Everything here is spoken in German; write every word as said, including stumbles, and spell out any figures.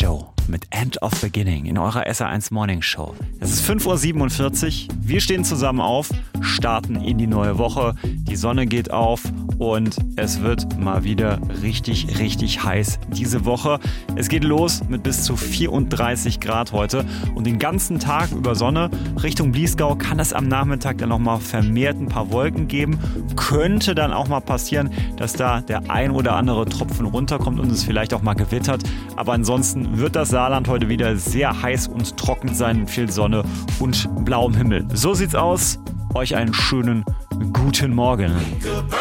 Joe mit End of Beginning in eurer S R eins Morning Show. Es ist fünf Uhr siebenundvierzig, wir stehen zusammen auf, starten in die neue Woche, die Sonne geht auf und es wird mal wieder richtig, richtig heiß diese Woche. Es geht los mit bis zu vierunddreißig Grad heute und den ganzen Tag über Sonne. Richtung Bliesgau kann es am Nachmittag dann nochmal vermehrt ein paar Wolken geben. Könnte dann auch mal passieren, dass da der ein oder andere Tropfen runterkommt und es vielleicht auch mal gewittert. Aber ansonsten wird das Saarland heute wieder sehr heiß und trocken sein, viel Sonne und blauem Himmel. So sieht's aus. Euch einen schönen guten Morgen.